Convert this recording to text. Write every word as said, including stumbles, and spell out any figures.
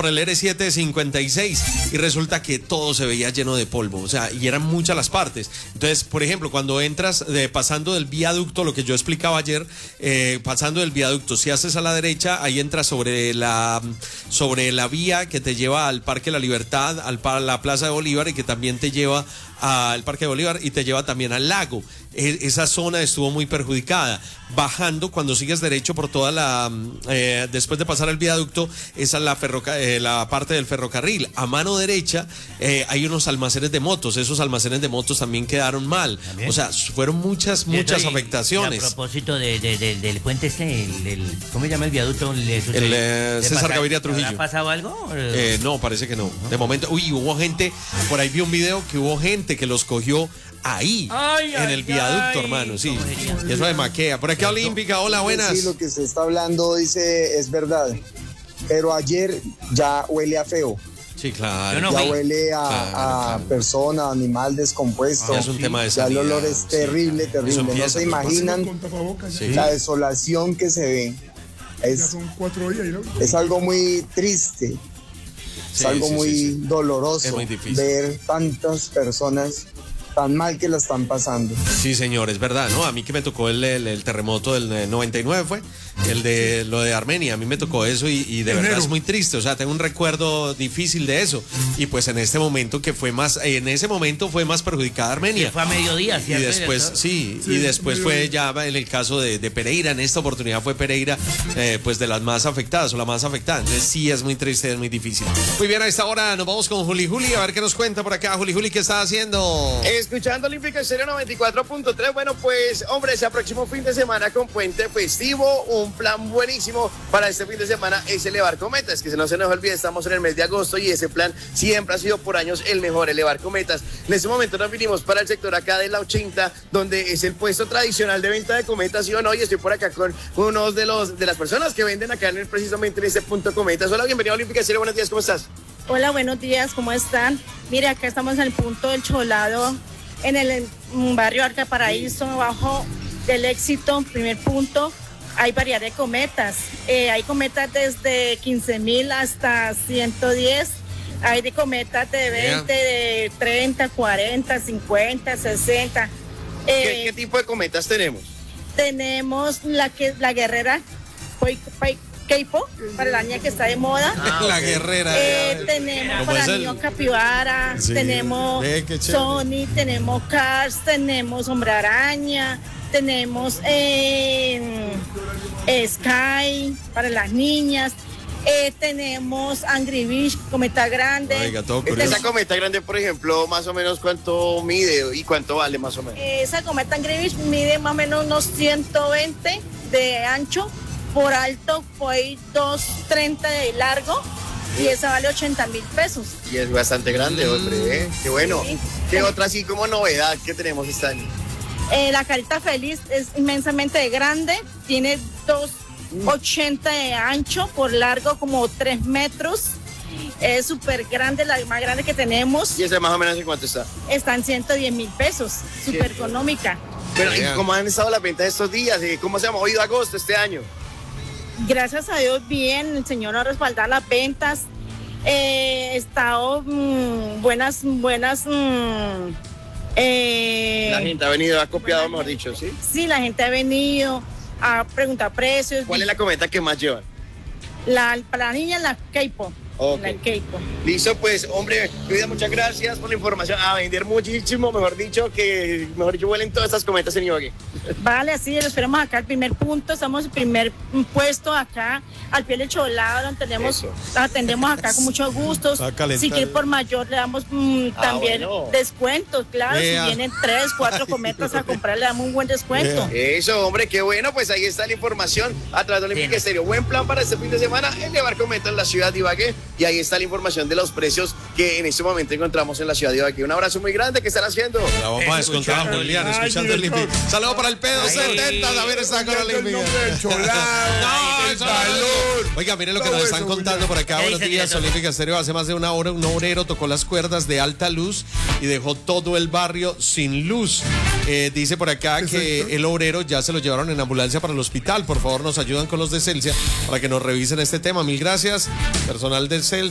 por el R siete cincuenta y seis y resulta que todo se veía lleno de polvo, o sea, y eran muchas las partes. Entonces, por ejemplo, cuando entras de, pasando del viaducto, lo que yo explicaba ayer, eh, pasando del viaducto, si haces a la derecha, ahí entras sobre la, sobre la vía que te lleva al Parque de la Libertad, al, a la Plaza de Bolívar y que también te lleva al Parque de Bolívar y te lleva también al lago. E- esa zona estuvo muy perjudicada. Bajando, cuando sigues derecho por toda la, eh, después de pasar el viaducto, esa es la, ferroca eh, la parte del ferrocarril. A mano derecha eh, hay unos almacenes de motos, esos almacenes de motos también quedaron mal. ¿También? O sea, fueron muchas, muchas Estoy, afectaciones. A propósito de, de, de, del puente este, el, el, ¿cómo se llama el viaducto? El, el eh, César Gaviria Trujillo. ¿Ha pasado algo? Eh, no, parece que no. De momento, uy, hubo gente, por ahí vi un video que hubo gente que los cogió ahí, ay, en ay, el viaducto, ay, hermano, sí. Y eso de Maquea. Por aquí Olímpica, hola, buenas. Sí, lo que se está hablando dice es verdad, pero ayer ya huele a feo. Sí, claro. Ya no huele a, claro, a claro. persona, animal descompuesto. Ah, es un tema de ya sanidad, el olor es terrible, sí. terrible. No se imaginan sí. la desolación que se ve. Es, es algo muy triste. Sí, es algo sí, muy sí, sí. doloroso es muy difícil ver tantas personas tan mal que la están pasando. Sí, señor, es verdad, ¿no? A mí que me tocó el, el, el terremoto del noventa y nueve fue, el de lo de Armenia, a mí me tocó eso y, y de Enero. verdad es muy triste, o sea, tengo un recuerdo difícil de eso. Y pues en este momento que fue más, en ese momento fue más perjudicada Armenia. Sí, fue a mediodía, ¿cierto? Y después, sí, sí, y después fue ya en el caso de, de Pereira, en esta oportunidad fue Pereira, eh, pues de las más afectadas o la más afectada. Entonces sí, es muy triste, es muy difícil. Muy bien, a esta hora nos vamos con Juli Juli, a ver qué nos cuenta por acá. Juli Juli, ¿qué está haciendo? Escuchando Olímpica Estéreo noventa y cuatro punto tres. Bueno, pues, hombre, ese próximo fin de semana con puente festivo, un plan buenísimo para este fin de semana es elevar cometas, que se no se nos olvide, estamos en el mes de agosto y ese plan siempre ha sido por años el mejor, elevar cometas. En este momento nos vinimos para el sector acá de la ochenta, donde es el puesto tradicional de venta de cometas, y bueno, hoy estoy por acá con unos de los de las personas que venden acá en el, precisamente en este punto cometas. Hola, bienvenido a Olímpica Estéreo, buenos días, ¿cómo estás? Hola, buenos días, ¿cómo están? Mire, acá estamos en el punto del Cholado, en el barrio Arca Paraíso, abajo del Éxito, primer punto. Hay variedad de cometas. Eh, hay cometas desde quince mil hasta ciento diez. Hay de cometas de veinte, de treinta, cuarenta, cincuenta, sesenta. Eh, ¿Qué, ¿Qué tipo de cometas tenemos? Tenemos la que la guerrera Keipo, para la niña que está de moda. Ah, la okay. guerrera. Eh, tenemos para el niño Capibara, sí. tenemos Sony, tenemos Cars, tenemos Hombre Araña, tenemos eh, eh, Sky para las niñas. Eh, tenemos Angry Beach, cometa grande. Oiga, todo esa cometa grande, por ejemplo, más o menos cuánto mide y cuánto vale más o menos. Eh, esa cometa Angry Beach mide más o menos unos ciento veinte de ancho. Por alto fue doscientos treinta de largo y esa vale ochenta mil pesos. Y es bastante grande, hombre, ¿eh? Qué bueno. Sí. ¿Qué otra así como novedad que tenemos este año? Eh, la carita feliz es inmensamente grande, tiene dos ochenta de ancho, por largo como tres metros. Es súper grande, la más grande que tenemos. ¿Y esa más o menos en cuánto está? Está en ciento diez mil pesos, súper económica. Pero ¿y cómo han estado las ventas estos días? ¿Cómo se ha movido agosto este año? Gracias a Dios, bien, el Señor ha respaldado las ventas. Eh, he estado mmm, buenas, buenas. Mmm, eh, la gente ha venido, ha copiado, mejor dicho, ¿sí? Sí, la gente ha venido a preguntar precios. ¿Cuál es la cometa que más llevan? La, para la niña, la Keipo. Okay. Listo, pues, hombre, cuida, muchas gracias por la información. A vender muchísimo, mejor dicho, que mejor dicho, vuelen todas estas cometas en Ibagué. Vale, así lo esperamos acá, el primer punto, estamos en el primer puesto acá, al pie del Cholado, donde tenemos, atendemos acá con mucho gusto. Si quiere por mayor, le damos mmm, ah, también bueno. descuentos, claro, yeah. si vienen tres, cuatro cometas a comprar, le damos un buen descuento. Yeah. Eso, hombre, qué bueno, pues ahí está la información a través de Olímpica Estéreo. Buen plan para este fin de semana, elevar cometas en la ciudad de Ibagué. Y ahí está la información de los precios que en este momento encontramos en la ciudad de Ibagué. Un abrazo muy grande, ¿qué están haciendo? La vamos a descontar, Julián, escuchando el Olímpico. Saludos para el pedo setenta, David está con el Olímpico. Oiga, miren lo que nos están contando por acá. Buenos días, Olímpica Estéreo. Hace más de una hora un obrero tocó las cuerdas de alta luz y dejó todo el barrio sin luz. Eh, dice por acá que el obrero ya se lo llevaron en ambulancia para el hospital. Por favor, nos ayudan con los de Celsia para que nos revisen este tema. Mil gracias. Personal del C E L